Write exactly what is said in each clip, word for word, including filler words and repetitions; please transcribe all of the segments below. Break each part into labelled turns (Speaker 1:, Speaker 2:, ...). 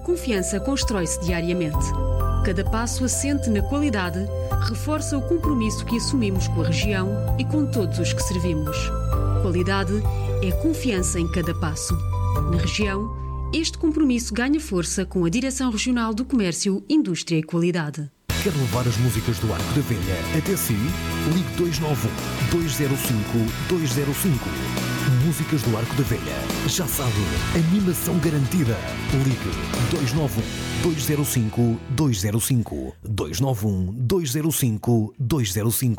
Speaker 1: confiança constrói-se diariamente. Cada passo assente na qualidade reforça o compromisso que assumimos com a região e com todos os que servimos. Qualidade é confiança em cada passo. Na região, este compromisso ganha força com a Direção Regional do Comércio, Indústria e Qualidade.
Speaker 2: Quer levar as músicas do Arco da Velha até si? Ligue dois nove um, dois zero cinco, dois zero cinco. Músicas do Arco da Velha. Já sabe, animação garantida. Ligue dois nove um, dois zero cinco, dois zero cinco. dois nove um, dois zero cinco, dois zero cinco.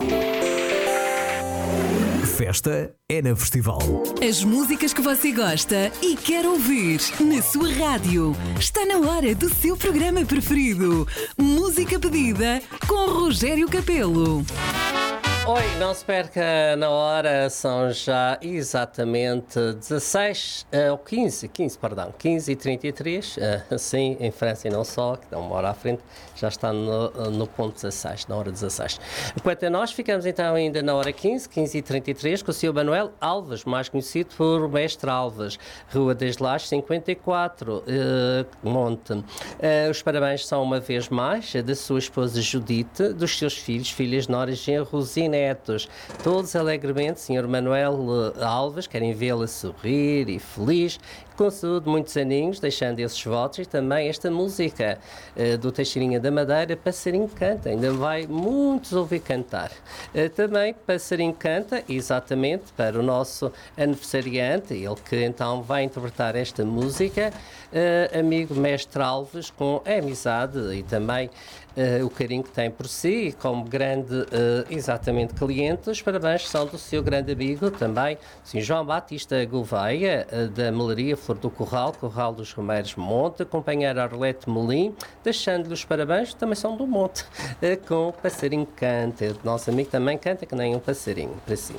Speaker 2: Festa é na Festival.
Speaker 3: As músicas que você gosta e quer ouvir na sua rádio. Está na hora do seu programa preferido. Música pedida com Rogério Capelo.
Speaker 4: Oi, não se perca na hora, são já exatamente dezasseis, ou quinze, quinze, perdão, quinze e trinta e três, uh, sim, em França e não só, que dá uma hora à frente, já está no, no ponto dezasseis, na hora dezasseis. Quanto a nós, ficamos então ainda na hora quinze, quinze e trinta e três, com o senhor Manuel Alves, mais conhecido por Mestre Alves, Rua das Lajes cinquenta e quatro, uh, Monte. Uh, os parabéns são uma vez mais da sua esposa Judite, dos seus filhos, filhas, noras, genros e netos, todos alegremente, senhor Manuel Alves, querem vê-la sorrir e feliz, com saúde, muitos aninhos, deixando esses votos e também esta música uh, do Teixeirinha da Madeira, Passarinho Canta, ainda vai muitos ouvir cantar. Uh, também Passarinho Canta, exatamente, para o nosso aniversariante, ele que então vai interpretar esta música, uh, amigo Mestre Alves, com a amizade e também Uh, o carinho que tem por si, como grande, uh, exatamente, cliente. Os parabéns são do seu grande amigo também, o senhor João Batista Gouveia, uh, da Melaria Flor do Corral, Corral dos Romeiros Monte, companheira Arlete Melim, deixando-lhe os parabéns, também são do Monte, uh, com o Passarinho Canta. O nosso amigo também canta que nem um passarinho, para si.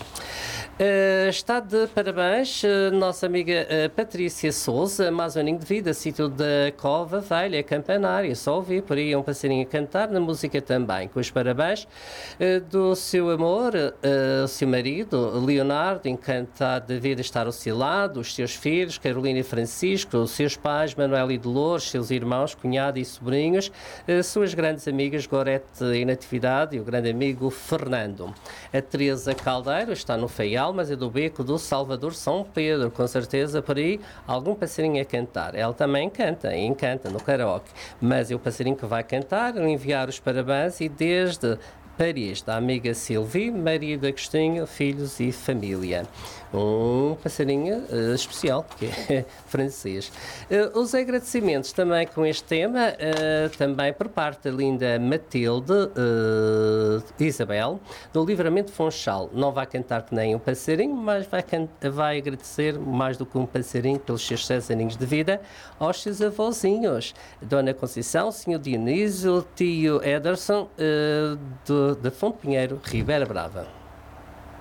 Speaker 4: Uh, está de parabéns uh, nossa amiga uh, Patrícia Souza, mais um aninho de vida, sítio da Cova Velha, Campanária, só ouvi por aí um passarinho a cantar, na música também, com os parabéns uh, do seu amor, uh, o seu marido, Leonardo, encantado de vida estar ao seu lado, os seus filhos, Carolina e Francisco, os seus pais, Manuel e Dolores, seus irmãos, cunhado e sobrinhos, uh, suas grandes amigas, Gorete e Natividade, e o grande amigo Fernando. A Teresa Caldeiro está no Faial, mas é do beco do Salvador São Pedro, com certeza por aí algum passarinho a cantar. Ela também canta, e encanta no karaoke, mas é o passarinho que vai cantar, enviar os parabéns e desde Paris, da amiga Silvie, marido Agostinho, filhos e família. Um passarinho uh, especial, que é francês. Uh, os agradecimentos também com este tema, uh, também por parte da linda Matilde uh, Isabel, do Livramento Funchal. Não vai cantar que nem um passarinho, mas vai, vai agradecer mais do que um passarinho pelos seus seis aninhos de vida aos seus avózinhos, Dona Conceição, senhor Dionísio, tio Ederson, uh, do, da Fonte Pinheiro, Ribeira Brava.